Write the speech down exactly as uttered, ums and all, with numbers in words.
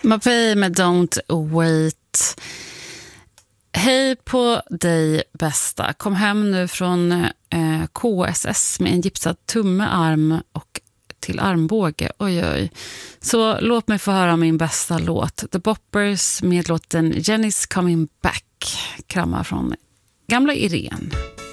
Mapei med Don't Wait. Hej på dig bästa. Kom hem nu från eh, K S S med en gipsad tumme, arm och till armbåge. Oj oj. Så låt mig få höra min bästa låt. The Boppers med låten Jenny's Coming Back. Kramar från gamla Irene.